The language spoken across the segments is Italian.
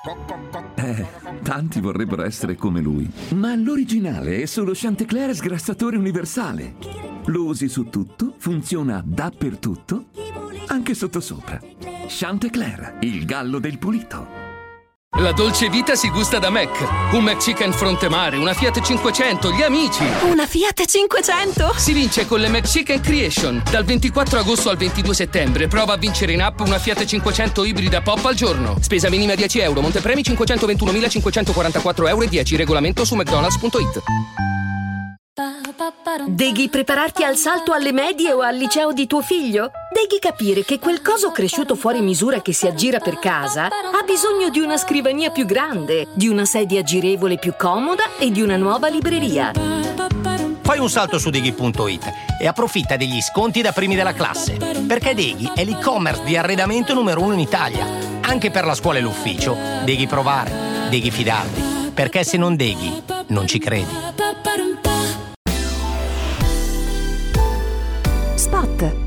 Tanti vorrebbero essere come lui, ma l'originale è solo Chantecler sgrassatore universale. Lo usi su tutto, funziona dappertutto, anche sottosopra. Chantecler, il gallo del pulito. La dolce vita si gusta da Mac. Un McChicken Frontemare, una Fiat 500, gli amici. Una Fiat 500? Si vince con le McChicken Creation. Dal 24 agosto al 22 settembre prova a vincere in app una Fiat 500 ibrida pop al giorno. Spesa minima 10 euro, montepremi 521.544,10 euro. Regolamento su mcdonalds.it. Devi prepararti al salto alle medie o al liceo di tuo figlio? Devi capire che quel coso cresciuto fuori misura che si aggira per casa ha bisogno di una scrivania più grande, di una sedia girevole più comoda e di una nuova libreria. Fai un salto su Deghi.it e approfitta degli sconti da primi della classe, perché Deghi è l'e-commerce di arredamento numero 1 in Italia. Anche per la scuola e l'ufficio, Deghi provare, Deghi fidarti, perché se non Deghi, non ci credi. Spot.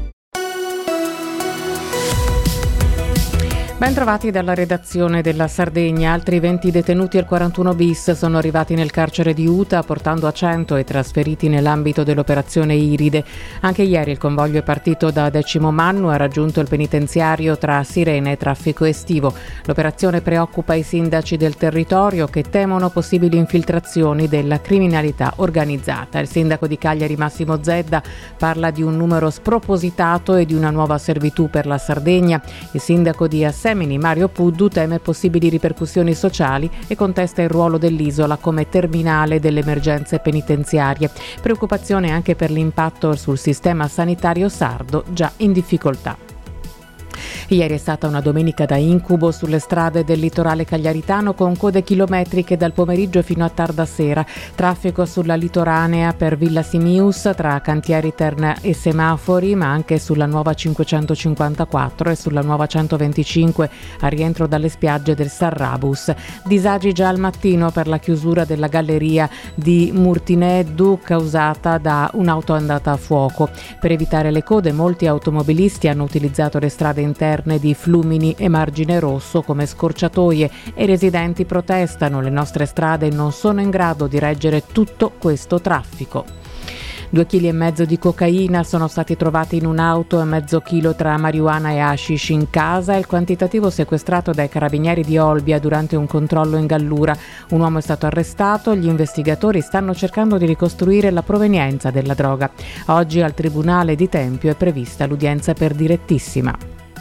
Ben trovati dalla redazione della Sardegna. Altri 20 detenuti al 41 bis sono arrivati nel carcere di Uta, portando a 100 e trasferiti nell'ambito dell'operazione Iride. Anche ieri il convoglio è partito da Decimo Mannu, ha raggiunto il penitenziario tra sirene e traffico estivo. L'operazione preoccupa i sindaci del territorio che temono possibili infiltrazioni della criminalità organizzata. Il sindaco di Cagliari Massimo Zedda parla di un numero spropositato e di una nuova servitù per la Sardegna. Il sindaco di Assemini Mario Puddu teme possibili ripercussioni sociali e contesta il ruolo dell'isola come terminale delle emergenze penitenziarie. Preoccupazione anche per l'impatto sul sistema sanitario sardo, già in difficoltà. Ieri è stata una domenica da incubo sulle strade del litorale cagliaritano, con code chilometriche dal pomeriggio fino a tarda sera. Traffico sulla litoranea per Villa Simius tra Cantieri Terna e semafori, ma anche sulla nuova 554 e sulla nuova 125 a rientro dalle spiagge del Sarrabus. Disagi già al mattino per la chiusura della galleria di Murtineddu causata da un'auto andata a fuoco. Per evitare le code, molti automobilisti hanno utilizzato le strade interne di Flumini e Margine Rosso come scorciatoie e i residenti protestano: le nostre strade non sono in grado di reggere tutto questo traffico. 2,5 kg di cocaina sono stati trovati in un'auto e mezzo chilo tra marijuana e hashish in casa. Il quantitativo sequestrato dai carabinieri di Olbia durante un controllo in Gallura. Un uomo è stato arrestato, gli investigatori stanno cercando di ricostruire la provenienza della droga. Oggi al Tribunale di Tempio è prevista l'udienza per direttissima.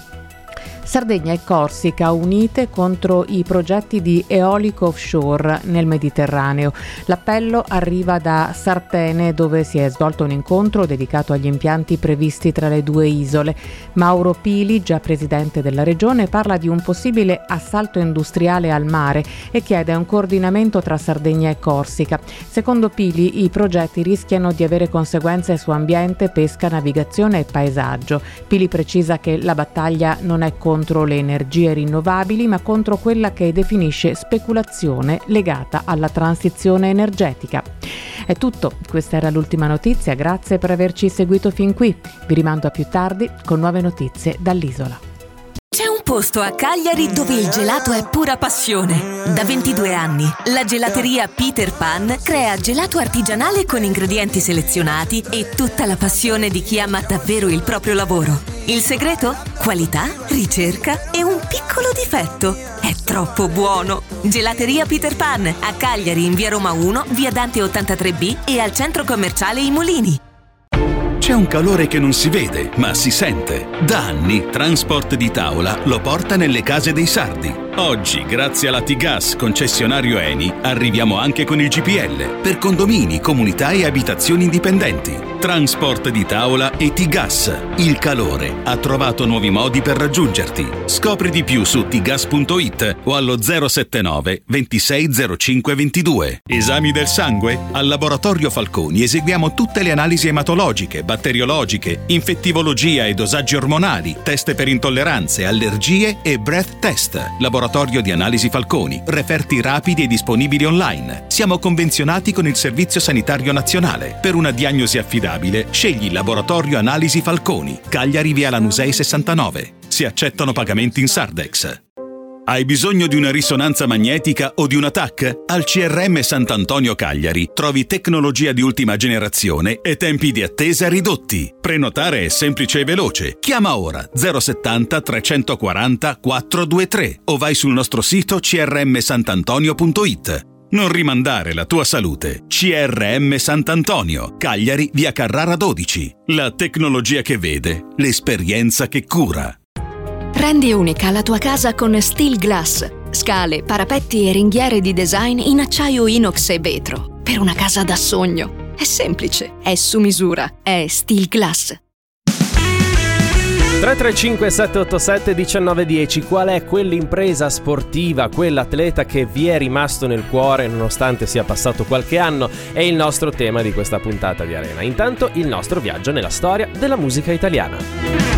Sardegna e Corsica unite contro i progetti di eolico offshore nel Mediterraneo. L'appello arriva da Sartene, dove si è svolto un incontro dedicato agli impianti previsti tra le due isole. Mauro Pili, già presidente della regione, parla di un possibile assalto industriale al mare e chiede un coordinamento tra Sardegna e Corsica. Secondo Pili, i progetti rischiano di avere conseguenze su ambiente, pesca, navigazione e paesaggio. Pili precisa che la battaglia non è contro le energie rinnovabili, ma contro quella che definisce speculazione legata alla transizione energetica. È tutto, questa era l'ultima notizia, grazie per averci seguito fin qui. Vi rimando a più tardi con nuove notizie dall'isola. C'è un posto a Cagliari dove il gelato è pura passione. Da 22 anni, la gelateria Peter Pan crea gelato artigianale con ingredienti selezionati e tutta la passione di chi ama davvero il proprio lavoro. Il segreto? Qualità, ricerca e un piccolo difetto. È troppo buono! Gelateria Peter Pan, a Cagliari in via Roma 1, via Dante 83B e al centro commerciale I Mulini. C'è un calore che non si vede, ma si sente. Da anni Transport di Tavola lo porta nelle case dei sardi. Oggi, grazie alla T-Gas concessionario Eni, arriviamo anche con il GPL per condomini, comunità e abitazioni indipendenti. Transport di Tavola e T-Gas. Il calore ha trovato nuovi modi per raggiungerti. Scopri di più su tgas.it o allo 079 2605 22. Esami del sangue? Al Laboratorio Falconi eseguiamo tutte le analisi ematologiche, batteriologiche, infettivologia e dosaggi ormonali, test per intolleranze, allergie e breath test. Laboratorio di analisi Falconi, referti rapidi e disponibili online. Siamo convenzionati con il Servizio Sanitario Nazionale. Per una diagnosi affidabile, scegli Laboratorio Analisi Falconi, Cagliari via Lanusei 69. Si accettano pagamenti in Sardex. Hai bisogno di una risonanza magnetica o di una TAC? Al CRM Sant'Antonio Cagliari trovi tecnologia di ultima generazione e tempi di attesa ridotti. Prenotare è semplice e veloce. Chiama ora 070 340 423 o vai sul nostro sito crmsantantonio.it. Non rimandare la tua salute. CRM Sant'Antonio, Cagliari, via Carrara 12. La tecnologia che vede, l'esperienza che cura. Rendi unica la tua casa con Steel Glass. Scale, parapetti e ringhiere di design in acciaio inox e vetro. Per una casa da sogno. È semplice, è su misura, è Steel Glass. 335 787 1910. Qual è quell'impresa sportiva, quell'atleta che vi è rimasto nel cuore nonostante sia passato qualche anno? È il nostro tema di questa puntata di Arena. Intanto il nostro viaggio nella storia della musica italiana.